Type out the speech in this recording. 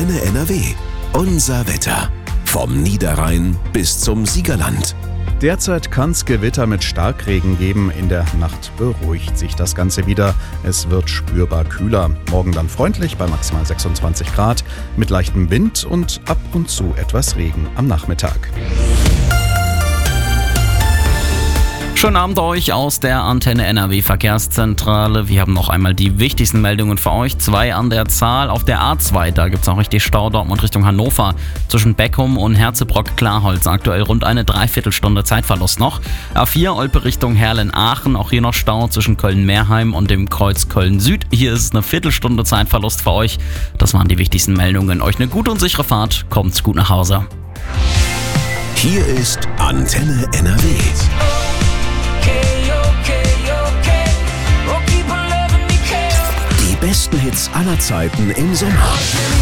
Antenne NRW. Unser Wetter. Vom Niederrhein bis zum Siegerland. Derzeit kann es Gewitter mit Starkregen geben. In der Nacht beruhigt sich das Ganze wieder. Es wird spürbar kühler. Morgen dann freundlich bei maximal 26 Grad mit leichtem Wind und ab und zu etwas Regen am Nachmittag. Schönen Abend euch aus der Antenne NRW Verkehrszentrale. Wir haben noch einmal die wichtigsten Meldungen für euch. 2 an der Zahl. Auf der A2, da gibt es auch richtig Stau Dortmund Richtung Hannover. Zwischen Beckum und Herzebrock-Klarholz aktuell rund eine Dreiviertelstunde Zeitverlust noch. A4 Olpe Richtung Herlen-Aachen. Auch hier noch Stau zwischen Köln-Mehrheim und dem Kreuz Köln-Süd. Hier ist es eine Viertelstunde Zeitverlust für euch. Das waren die wichtigsten Meldungen. Euch eine gute und sichere Fahrt. Kommt gut nach Hause. Hier ist Antenne NRW. Die besten Hits aller Zeiten im Sommer.